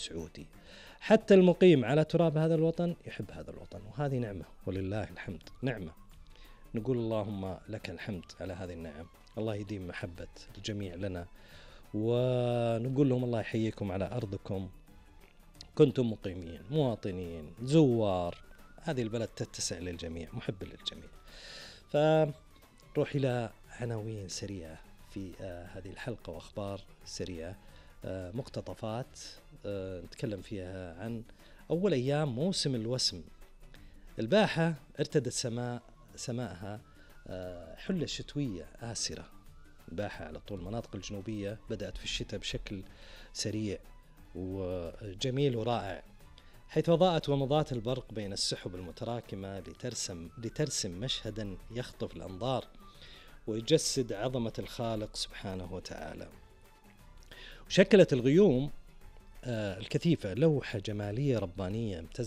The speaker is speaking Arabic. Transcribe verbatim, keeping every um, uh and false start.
سعودي. حتى المقيم على تراب هذا الوطن يحب هذا الوطن، وهذه نعمة ولله الحمد، نعمة نقول اللهم لك الحمد على هذه النعم. الله يديم محبة الجميع لنا، ونقول لهم الله يحييكم على أرضكم، كنتم مقيمين مواطنين زوار، هذه البلد تتسع للجميع، محب للجميع. فنروح إلى عناوين سريعة في آه هذه الحلقة وأخبار سريعة، آه مقتطفات آه نتكلم فيها عن أول أيام موسم الوسم. الباحة ارتدت سماء سماءها آه حلة شتوية آسرة. الباحة على طول المناطق الجنوبية بدأت في الشتاء بشكل سريع وجميل ورائع، حيث ضاءت ومضات البرق بين السحب المتراكمة لترسم, لترسم مشهدا يخطف الأنظار ويجسد عظمة الخالق سبحانه وتعالى. وشكلت الغيوم آه الكثيفة لوحة جمالية ربانية امتزجة